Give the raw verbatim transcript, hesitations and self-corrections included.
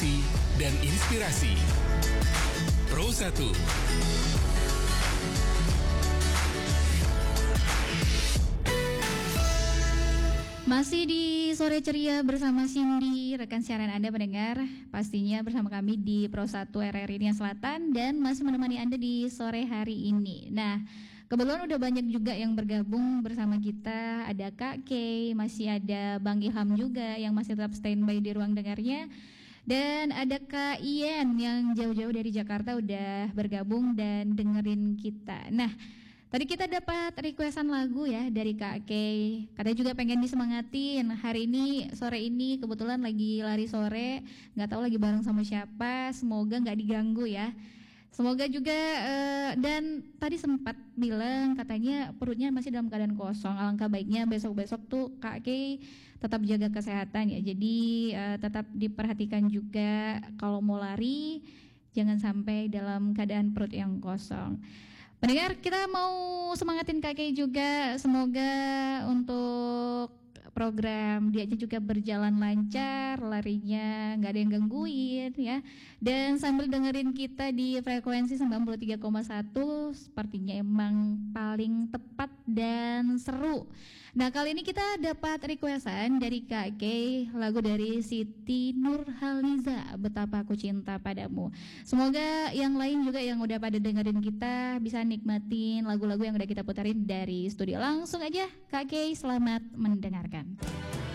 motivasi, dan inspirasi. Pro satu. Masih di Sore Ceria bersama Cindy, rekan siaran Anda pendengar, pastinya bersama kami di Pro satu R R I Riau Selatan dan masih menemani Anda di sore hari ini. Nah, kebetulan udah banyak juga yang bergabung bersama kita, ada Kak Kay, masih ada Bang Ilham juga yang masih tetap standby di ruang dengarnya. Dan ada Kak Ian yang jauh-jauh dari Jakarta udah bergabung dan dengerin kita. Nah, tadi kita dapat requestan lagu ya dari Kak Kay. Katanya juga pengen disemangatin. Hari ini, sore ini kebetulan lagi lari sore, nggak tahu lagi bareng sama siapa. Semoga nggak diganggu ya. Semoga juga uh, dan tadi sempat bilang katanya perutnya masih dalam keadaan kosong. Alangkah baiknya besok-besok tuh Kak Kay tetap jaga kesehatan ya. Jadi uh, tetap diperhatikan juga kalau mau lari, jangan sampai dalam keadaan perut yang kosong. Pendengar, kita mau semangatin Kak Kay juga, semoga untuk program dia juga berjalan lancar, larinya nggak ada yang gangguin ya. Dan sambil dengerin kita di frekuensi sembilan puluh tiga koma satu, sepertinya emang paling tepat dan seru. Nah, kali ini kita dapat requestan dari Kak Kay, lagu dari Siti Nurhaliza, Betapa Aku Cinta Padamu. Semoga yang lain juga yang udah pada dengerin kita bisa nikmatin lagu-lagu yang udah kita putarin dari studio. Langsung aja Kak Kay, selamat mendengarkan.